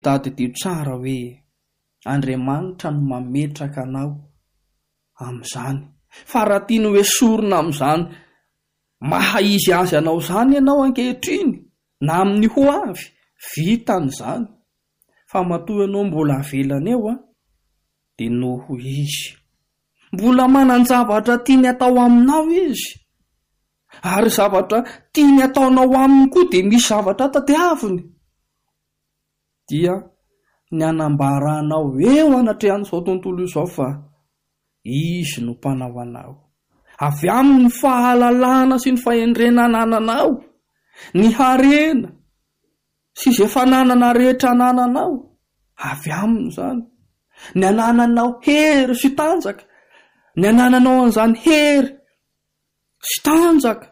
Tadidio tsara hoe Andriamanitra no mametraka anao amin'izany. Fa raha tiany hoe sorona amin'izany, maha izy azy anao izany ianao ankehitriny, na amin'ny ho avy, vitan'izany. Fa matoa ianao mbola avelana eo dia noho izy. Mbola manan-javatra tiany atao aminao izy. Ary zavatra tiany ataonao aminy koa dia misy zavatra tadiaviny. Dia ny anambaranao eo anatrehan'izao tontolo izao fa izy no mpanao anao. Avy aminy fahalalana sy ny fahendrenana ananao, ny harena sy izay fananana rehetra anananao, avy aminy izany. Ny anananao hery sy tanjaka, ny anananao an'izany hery sy tanjaka,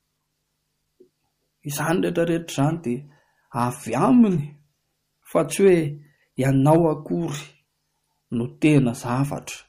izany rehetrarehetra izany dia avy aminy, fa tsy hoe ianao akory no tena zavatra.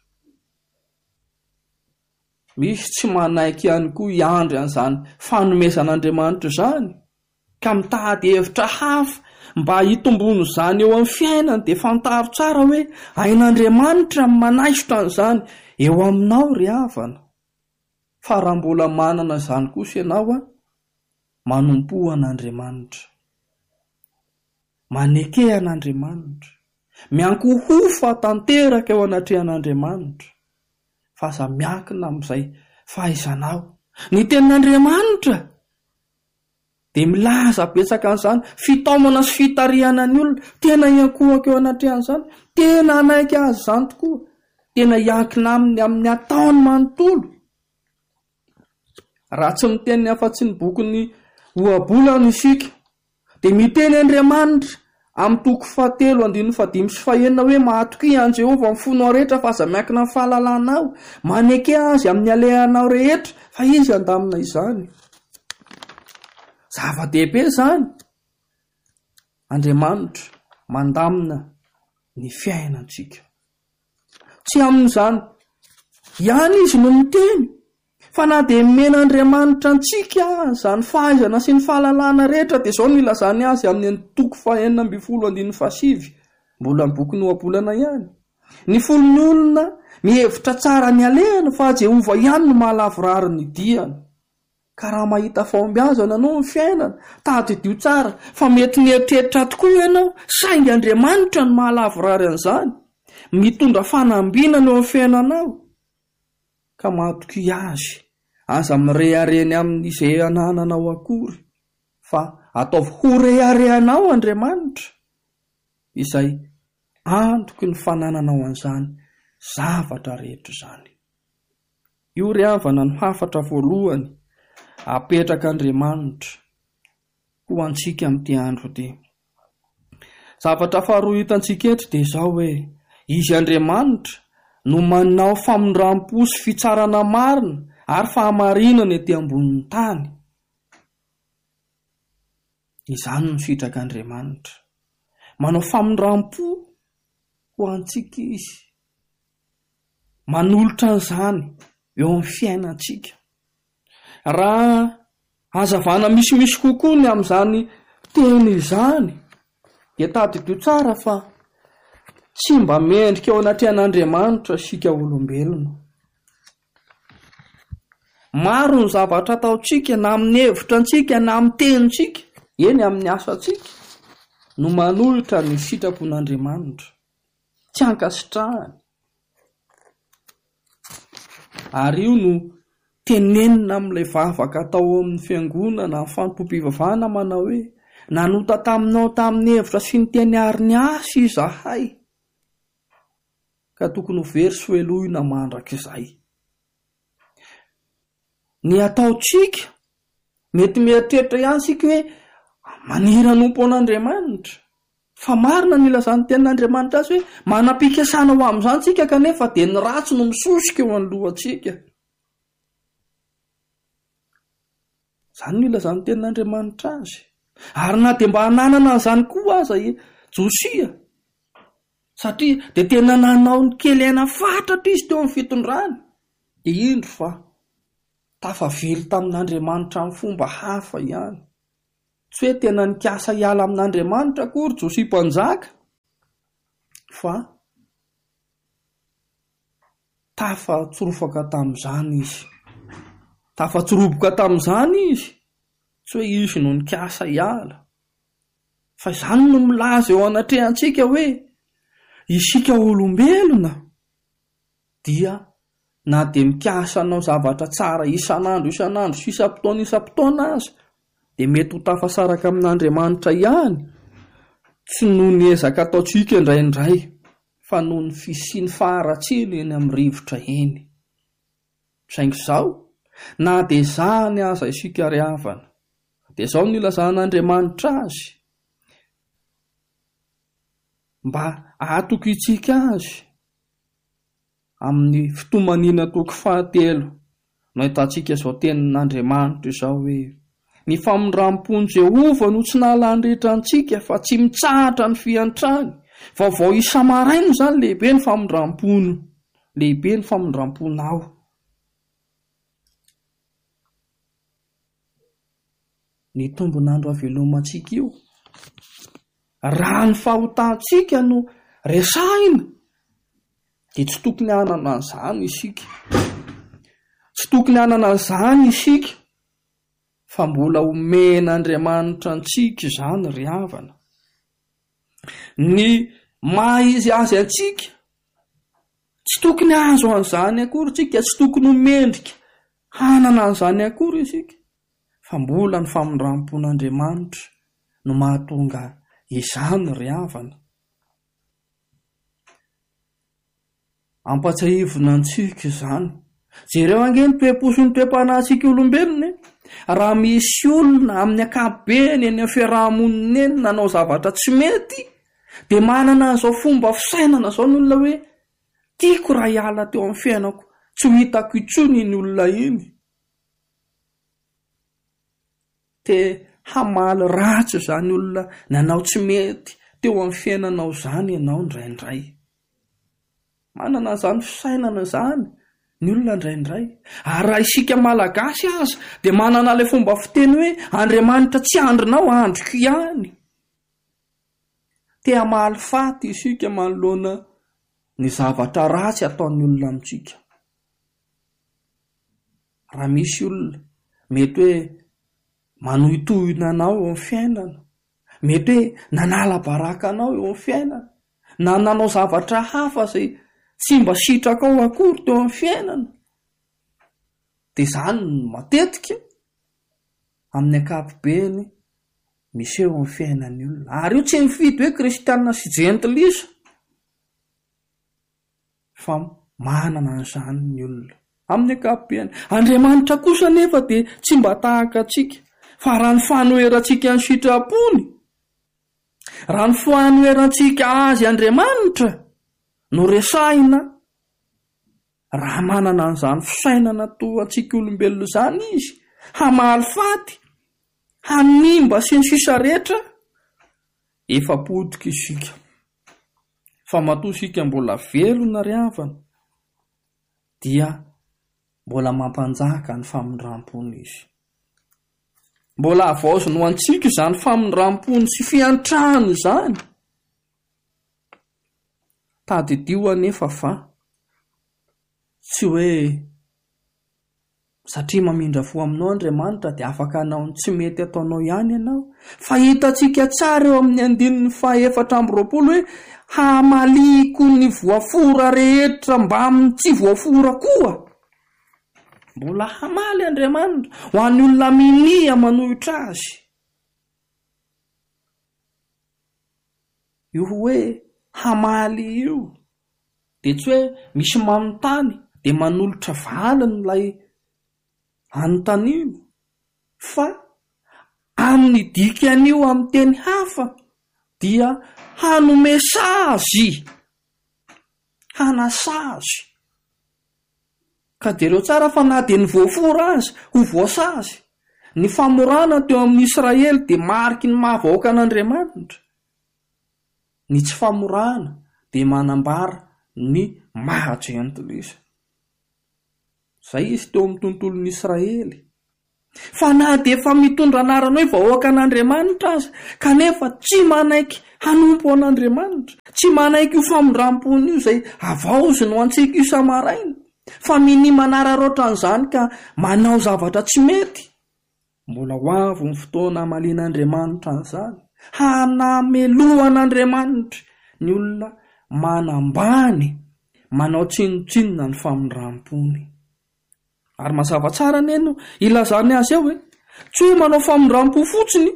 Misy tsy manaiky ihany koa hiandry an'izany fanomezan'Andriamanitra izany, ka mitady hevitra hafa mba hitombony izany eo amin'ny fiainany, dia fantaro tsara hoe ain'Andriamanitra manaisitra an'izany eo aminao ry havana. Fa raha mbola manana izany kosa ianao manompo an'Andriamanitra, maneke an'Andriamanitra, miankohofa tanteraka eo anatrehan'Andriamanitra, fa aza miankina amin'izay fahaizanao ny tenin'Andriamanitra, dia milaza betsaka an'izany fitaomana sy fitarihana ny olona. Tena iankohako eo anatrehan'izany, tena anaiky azy izany tokoa, tena iankina aminy amin'ny ataony manontolo. Raha tsy miteny afa-tsy ny bokin'ny ohabolana isika, dia miteny Andriamanitra amin'ny toko 7:5-5 hoe mahatoky an Jehovah mifono rehetra fa aza miankina amin'ny fahalalanao, maneke azy amin'ny alehanao rehetra, fa izy andamina izany. Zava-dehibe izany. Andriamanitra mandamina ny fiainantsika. Tsy amin'izany ihany izy no miteny, fa na dia men'Andriamanitra antsika izany fahaizana sy ny fahalalana rehetra, dia izao no ilazany azy amin'ny toko 4:7, mbola ny boky ny ohabolana ihany. Ny folon'ny olona mihevitra tsara ny alehany, fa Jehova ihany no mahalavorary ny diany. Ka raha mahita fahombiazana ianao ny fiainana, tadidio tsara, fa mety mieritreritra tokoa ianao, saingy Andriamanitra no mahalavorary an'izany, mitondra fanambinana eo amin'ny fiainanao. Ka mahatoky azy, aza mirehareny amin'izay anananao akory, fa ataovy ho reharehanao Andriamanitra, izay antoky ny fanananao an'izany zavatra rehetra izany. Io ry havana no hafatra voalohany apetraka Andriamanitra ho antsika amin'ity andro ity. Zavatra faharoa hitantsika eto dia izao hoe izy Andriamanitra no manao famondram-po sy fitsarana marina ary fahamarinana ety ambonin'ny tany. Izany no sitrak'Andriamanitra, manao famondram-po ho antsika izy, manolotra an'izany eo amin'ny fiainantsika. Raha hazavana misimisy kokoa ny amin'izany teny izany, dia tadidio tsara fa tsy mba mendrika eo anatrehan'Andriamanitra sika olombelona. Maro ny zavatra ataontsika na amin'ny hevitra antsika na amin'ny tenintsika, eny amin'ny asantsika, no manolotra ny sitrapon'Andriamanitra, tsy ankasitrahany. Ary io no tenenina amin'ilay vavaka atao amin'ny fiangonana amin'ny fanompoam-pivavahana manao hoe nanota taminao tamin'ny hevitra sy ny teny ariny asa izahay, ka tokony ho very sy ho elohina mandrakizay. Ny ataontsika mety mieritreritra ihany sika hoe manira nompo an'Andriamanitra, fa marina ny ilazan'ny tenin'Andriamanitra azy hoe manam-pikasana ho amin'izany tsika, kanefa dia ny ratsy no misosika eo anolohantsika. Izany no ilazan'ny tenin'Andriamanitra azy. Ary na dia mba hananana an'izany koa aza Josia, satria dia tena nanao ny kely aina fatratra izy teo amin'ny fitondrany, dia indro fa tafavily tamin'Andriamanitra amin'ny fomba hafa ihany. Tsy hoe tena nikasa hiala amin'Andriamanitra akory Josia mpanjaka, fa tafatsorofaka tamin'izany izy, tafatsoroboka tamin'izany izy, tsy hoe izy no nikasa hiala, fa izany no milaza eo anatrehantsika hoe isika olombelona dia na dia mikasa anao zavatra tsara isan'andro sy isam-potoana aza dia mety ho tafasaraka amin'Andriamanitra ihany, tsy noho ny ezaka ataontsika indraindray, fa noho ny fisiany faharatsiana eny amin'ny rivotra eny. Saingy izao, na dia izany aza isika ry havana, dia izao no ilazan'Andriamanitra azy, mba atoky itsika azy amin'ny fitomanina toko 7 no ahitantsika izao tenin'Andriamanitra izao hoe ny famindram-pony Jehova no tsy nahalany rehetra antsika fa tsy mitsahatra ny fiantrany. Vaovao isa-maraina izany lehibe ny famindram-pony, lehibe ny famindram-ponao. Ny tombon'andro havelomantsika io, raha ny fahotantsika no resahina dia tsy tokony hanana an'izany isika, tsy tokony hanana an'izany isika, fa mbola omen'Andriamanitra antsika izany ry havana. Ny maha izy azy antsika tsy tokony azo an'izany akory isika, tsy tokony homendrika hanana an'izany akory isika, fa mbola ny famindram-pon'Andriamanitra no mahatonga izany ry havana. Ampatsahivina antsika izany, jereo ange ny toe-po sy ny toe-panahintsika olombelona, raha misy olona amin'ny ankapobeny eny amin'ny fiarahamonina eny nanao zavatra tsy mety, dia manana an'izao fomba fisainana izao ny olona hoe tiako raha hiala teo amin'ny fiainako, tsy ho hitako intsony ny olona iny. Dia hamaly ratsy izany olona nanao tsy mety teo amin'ny fiainanao izany ianao indraindray. Manana izany fisainana izany ny olona indraindray. Ary raha isika malagasy aza dia manana ilay fomba fiteny hoe Andriamanitra tsy andrinao andriko ihany. Tea mahaly faty isika manoloana ny zavatra ratsy ataon'ny olona amintsika. Raha misy olona mety hoe manohitohina anao eo amin'ny fiainana, mety hoe nanala baraka anao eo amin'ny fiainana, na nanao zavatra hafa izay tsy mba sitraka ao akory teo amin'ny fiainana, dia izany matetika amin'ny ankapobeny misy eo amin'ny fiainan'ny olona. Ary io tsy mifidy hoe kristianina sy jentilisa, fa manana an'izany ny olona amin'ny ankapobeny. Andriamanitra kosa nefa dia tsy mba tahaka antsika, fa raha ny fanoherantsika ny sitrapony, raha ny fanoherantsika azy Andriamanitra no resahina, raha manana an'izany fisainana toa antsika olombelona izany izy, hamaly faty, hanimba sy ny sisa rehetra, efa potika isika. Fa matoa isika mbola velona ry havana, dia mbola mampanjaka ny famindram-pony izy. Mbola havaozy no antsika izany famindram-pony sy fiantrahany izany. Tadidio anefa fa tsy hoe satria mamindra fo aminao Andriamanitra dia afaka hanao ny tsy mety ataonao ihany ianao, fa hitantsika tsara eo amin'ny 4:20 hoe hamaliko ny voafora rehetra mba amin'ny tsy voafora koa. Mbola hamaly Andriamanitra ho an'ny olona minia manohitra azy. Io hoe hamaly io dia tsy hoe misy manontany dia manolotra valiny ilay anontaniana, fa amin'ny dikan'io amin'ny teny hafa dia hanome sazy, hanasazy. Ka dereo tsara fa na dia ny voafora azy ho voasazy. Ny famorana teo amin'ny Israely dia mariky ny mahavahoaka an'Andriamanitra. Ny tsy famorana dia manambara ny mahajentilisa. Izay izy teo amin'ny tontolon'Israely. Fa na dia efa mitondra anarana hoe vahoaka an'Andriamanitra aza kanefa tsy manaiky hanompo an'Andriamanitra, tsy manaiky io famondram-pony io izay avaozy no antsika io samaraina, fa minia manararoatra an'izany ka manao zavatra tsy mety, mbola ho avy ny fotoana hamalian'Andriamanitra an'izany, hanamelohan'Andriamanitra ny olona manambany, manao tsinotsinona ny famondram-pony. Ary mazava tsara neno ilazany azy eo hoe tsy hoe manao famondram-po fotsiny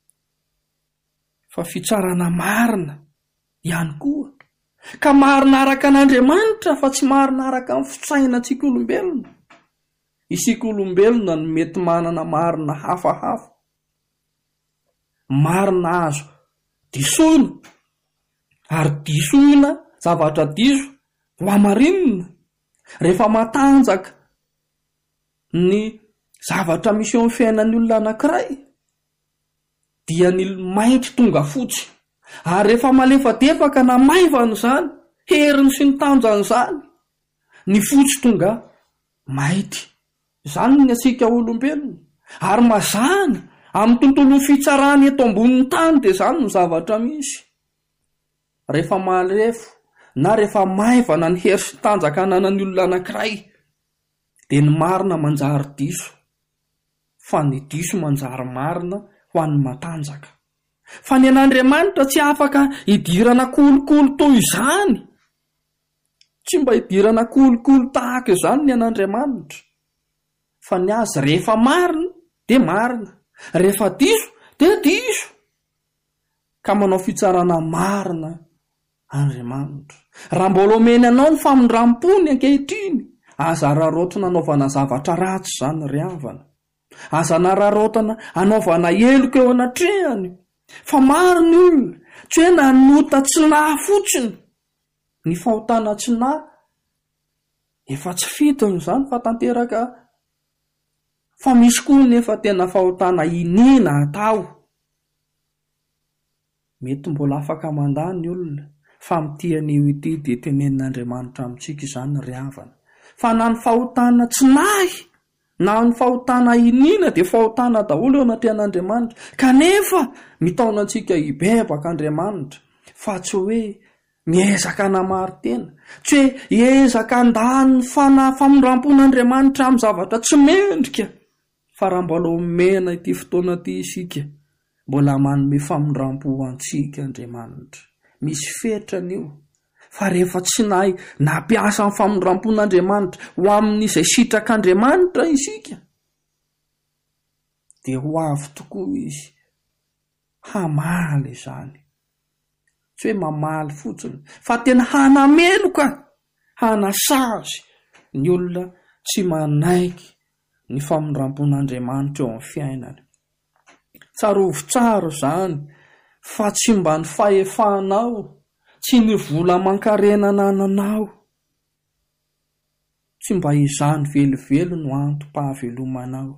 fa fitsarana marina ihany koa, ka marina araka an'Andriamanitra fa tsy marina araka amin'ny fitsainantsika olombelona. Isika olombelona no mety manana marina hafahafa, marina azo disoina, ary disoina zavatra diso ho amarinina rehefa matanjaka ny zavatra misy eo amin'ny fiainan'ny olona anankiray dia ny maitry tonga fotsy, ary rehefa malefadefaka na maivana izany, heriny sy ny tanjan'izany, ny fotsy tonga maity. Izany ny asika olombelona, ary mazana amin'ny tontolo fitsarany eto ambonin'ny tany dia izany no zavatra misy. Rehefa malefo na rehefa maivana ny hery sy tanjaka ananan'ny olona anankiray dia ny marina manjary diso, fa ny diso manjary marina ho an'ny matanjaka. Fa ny an'Andriamanitra tsy afaka hidirana kolokolo toy izany, tsy mba hidirana kolokolo tahaka izany ny an'Andriamanitra, fa ny azy rehefa marina dia marina, rehefa diso dia diso, ka manao fitsarana marina Andriamanitra. Raha mbola omeny anao ny famondram-pony ankehitriny, aza rarotina anaovana zavatra ratsy izany ry havana, aza nararotina anaovana heloka eo anatrehany, fa maro ny olona tsy hoe nanota tsinahy fotsiny, ny fahotana tsinahy efa tsy fitony izany fa tanteraka, fa misy koa nefa tena fahotana inina atao. Mety mbola afaka mandany ny olona fa mitian'io ity dia tenenin'Andriamanitra amintsika izany ry havana, fa na ny fahotana tsinahy na ny fahotana inina dia fahotana daholo eo anatrehan'Andriamanitra, kanefa mitaona antsika hibebaka Andriamanitra, fa tsy hoe miezaka namary tena, tsy hoe hiezaka handany ny famondram-pon'Andriamanitra amin'ny zavatra tsy mendrika, fa raha mbola omena ity fotoana ity isika, mbola manome famondram-po antsika Andriamanitra. Misy fetrany io, fa rehefa tsy nahay nampiasa ny famondram-pon'Andriamanitra ho amin'izay sitrak'Andriamanitra isika, dia ho avy tokoa izy hamaly izany, tsy hoe mamaly fotsiny, fa tena hanameloka, hanasazy ny olona tsy manaiky ny famondram-pon'Andriamanitra eo amin'ny fiainany. Tsarovy tsara izany fa tsy mba ny fahefanao, tsy ny vola aman-karena nananao, tsy mba izany velivelo no antom-pahavelomanao,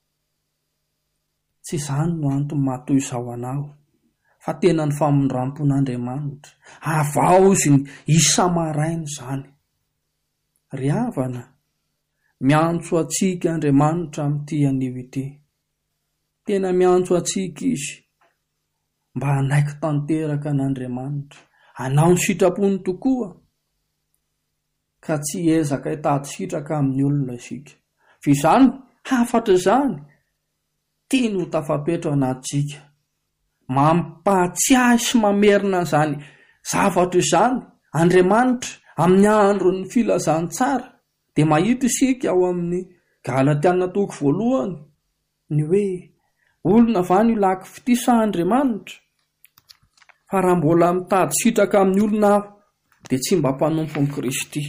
tsy izany no antony matoy izao anao, fa tena ny famondram-pon'Andriamanitra, avaozy ny isa-maraina izany. Ry havana, miantso atsika Andriamanitra amin'ity anio ity, tena miantso atsika izy mba hanaiky tanteraka an'Andriamanitra, hanao ny sitrapony tokoa, ka tsy ezaka hitady sitraka amin'ny olona isika. Fa izany hafatra izany tiany ho tafapetra anatsika, mampatsiahy sy mamerina izany zavatra izany Andriamanitra amin'ny andron'ny filazany tsara, dia mahita isika ao amin'ny Galatiana 1 ny hoe olona vany ilaky fitisan'Andriamanitra, fa raha mbola mitady sitraka amin'ny olona aho dia tsy mba mpanompo ny Kristy.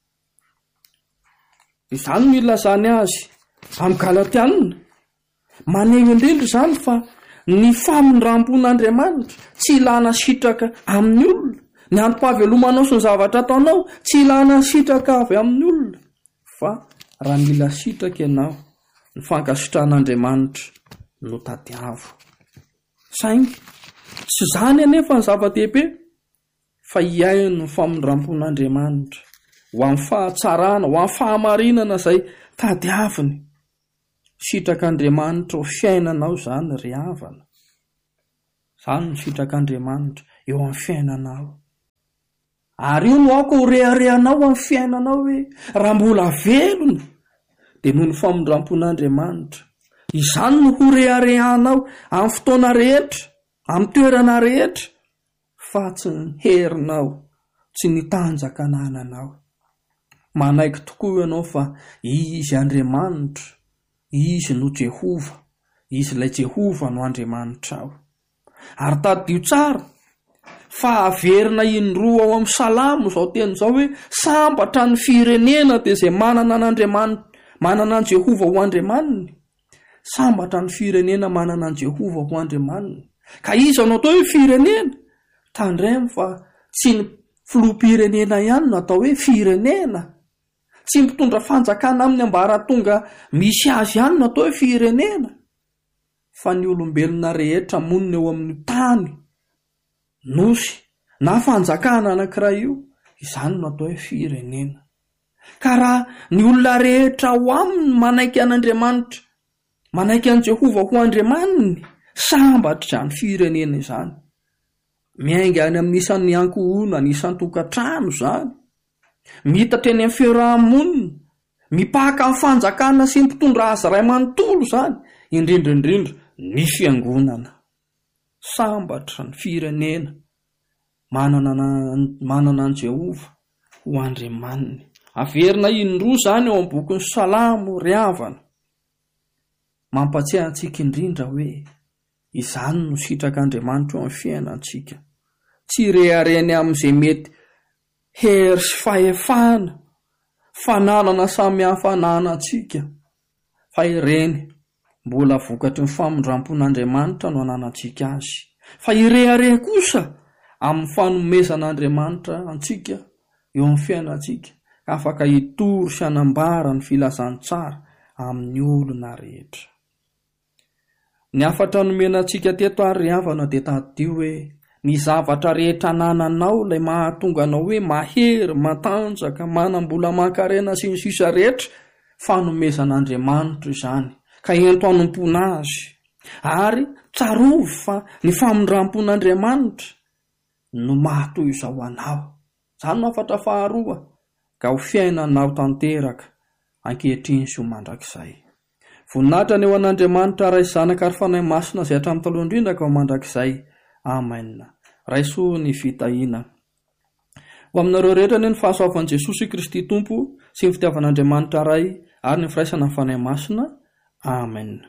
Izany no ilazany azy amin'ny Galatiana, maneho indrindra izany fa ny famondram-pon'Andriamanitra tsy ilana sitraka amin'ny olona, ny antom-pahavelomanao sy ny zavatra ataonao tsy ilana sitraka avy amin'ny olona, fa raha mila sitraka ianao, ny fankasitran'Andriamanitra no tadiavo. Saingy tsy izany anefa ny zava-dehibe, fa hiaino ny famondram-pon'Andriamanitra ho amin'ny fahatsarana, ho amin'ny fahamarinana izay tadiaviny, Sitrak'Andriamanitra ho fiainanao zany ry havana. Zany ny sitrak'Andriamanitra eo amin'ny fiainanao. Ary io no ako ho reharehanao amin'ny fiainanao hoe raha mbola velona dia noho ny famondrampon'Andriamanitra. Izany no ho reharehanao amin'ny fotoana rehetra, amin'ny toerana rehetra, fa tsy ny herinao, tsy ny tanjaka anananao. Manaiky tokoa ianao fa izy Andriamanitra, izy no Jehova, izy ilay Jehova no Andriamanitra ao. Ary tadio tsara fa averina indroa ao amin'ny Salamo izao teny izao hoe sambatra ny firenena dia izay manana an'Andriamanitra, manana an Jehova ho Andriamaniny. Sambatra ny firenena manana an Jehova ho Andriamaniny. Ka iza no atao hoe firenena? Tandremo fa tsy ny filoham-pirenena ihany no atao hoe firenena. Tsy mitondra fanjakana amin'ny ambaratonga misy azy ihany no atao hoe firenena. Fa ny olombelona rehetra monina eo amin'ny tany, nosy, na fanjakana anankiray io, izany no atao hoe firenena. Ka raha ny olona rehetra ho aminy manaiky an'Andriamanitra, manaiky an Jehova ho Andriamaniny, sambatra ny firenena izany. Miainga any amin'ny isan'ny ankohona, ny isan-tokantrano izany. Mitatra eny amin'ny fiarahamonina, mipaka amin'ny fanjakana sy mpitondra azy ray manontolo izany, indrindra ny fiangonana. Sambatra ny firenena manana an Jehova ho Andriamaniny. Averina indroa izany eo amin'ny bokin'ny Salamo ry havana. Mampatsiahy antsika indrindra hoe izany no sitrak'Andriamanitra eo amin'ny fiainantsika. Tsy rehareny amin'izay mety hery sy fahefana, fananana samy hafa ananantsika, fa ireny mbola vokatry ny famondrampon'Andriamanitra no ananantsika azy. Fa irehareh kosa amin'ny fanomezan'Andriamanitra antsika eo amin'ny fiainantsika, afaka hitory sy hanambara ny filazany tsara amin'ny olona rehetra. Ny afatra nomenantsika teto ary havana dia tadio hoe ny zavatra rehetra anananao ilay mahatonga anao hoe mahery, matanjaka, manam-bola mankarena sy ny sisa rehetra, fanomezan'Andriamanitra izany. Ka ento hanompoana azy. Ary tsarovy fa ny famondrampon'Andriamanitra no mahatoy izao anao. Izany no afatra faharoa, ka ho fiainanao tanteraka ankehitriny sy ho mandrakizay. Voninahitra ny eo an'Andriamanitra ray zanaka ary fanahy masina izay hatramin'ny taloha indrindra ka ho mandrakizay. Amen. Raisoa ny fitahiana. Ho aminareo rehetra ny fahasoavan'i Jesosy Kristy Tompo sy ny fitiavan'Andriamanitra ray ary ny firaisana ny fanahy masina. Amen.